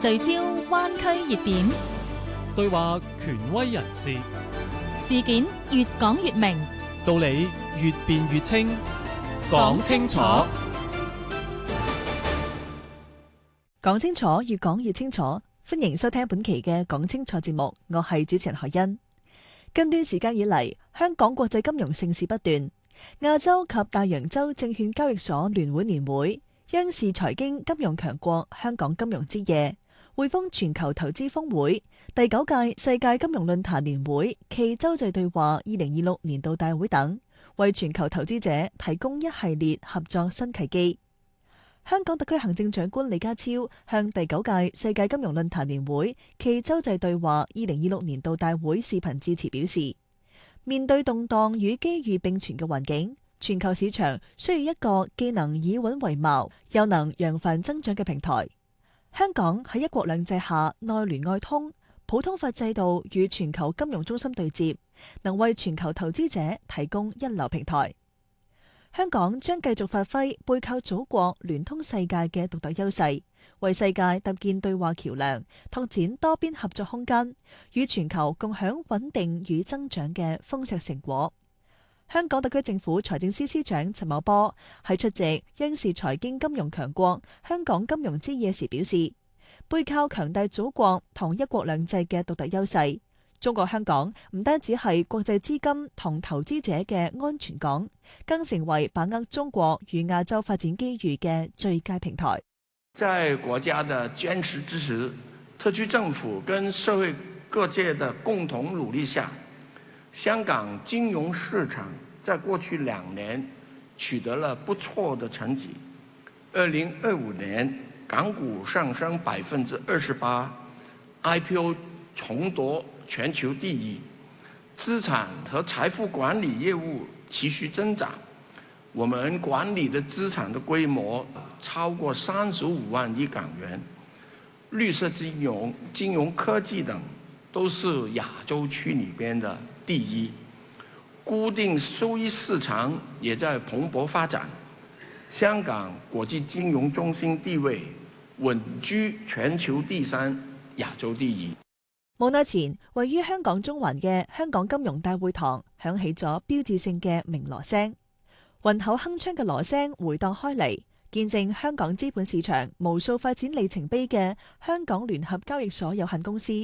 聚焦灣區熱點， 對話權威人士， 事件越講越明， 道理越辯越清，講清楚。 講清楚，越講越清楚。歡迎收聽本期嘅講清楚節目，我係主持人何欣。近段時間以嚟，香港國際金融盛事不斷，亞洲及大洋洲證券交易所聯會年會、央視財經金融強國香港金融之夜、匯豐全球投資峰會、第9屆世界金融論壇年會暨洲際對話2026年度大會等，為全球投資者提供一系列合作新契機。香港特區行政長官李家超向第9屆世界金融論壇年會暨洲際對話2026年度大會視頻致辭表示，面對動盪與機遇並存嘅環境，全球市場需要一個既能以穩為矛，又能揚帆增長嘅平台。香港喺一國兩制下內聯外通，普通法制度與全球金融中心對接，能為全球投資者提供一流平台。香港將繼續發揮背靠祖國、聯通世界嘅獨特優勢，為世界搭建對話橋樑，拓展多邊合作空間，與全球共享穩定與增長嘅豐碩成果。香港特區政府財政司司長陳茂波喺出席央視財經金融強國香港金融之夜時表示，背靠強大祖國同一國兩制嘅獨特優勢，中國香港唔單止係國際資金同投資者嘅安全港，更成為把握中國與亞洲發展機遇嘅最佳平台。 在國家的堅持支持，特區政府跟社會各界的共同努力下，香港金融市場在過去2年取得了不錯的成績。2025年，港股上升28%， IPO 重奪全球第一，資產和財富管理業務持續增長。我們管理的資產的規模超過35萬億港元，綠色金融、金融科技等都是亞洲區裏邊的第一。固定收益市場也在蓬勃發展，香港國際金融中心地位穩居全球第3、亞洲第1。 冇耐前，位於香港中環嘅香港金融大會堂響起咗標誌性嘅鳴鑼聲，渾厚鏗鏘嘅鑼聲回盪開嚟，見證香港資本市場無數發展里程碑嘅香港聯合交易所有限公司